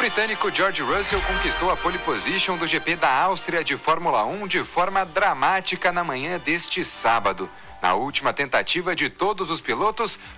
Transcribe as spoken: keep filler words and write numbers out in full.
britânico George Russell conquistou a pole position do G P da Áustria de Fórmula um de forma dramática na manhã deste sábado. Na última tentativa de todos os pilotos,